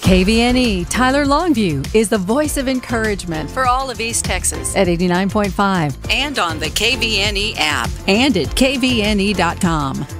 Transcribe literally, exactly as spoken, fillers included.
K V N E Tyler Longview is the voice of encouragement for all of East Texas at eighty-nine point five and on the K V N E app and at K V N E dot com.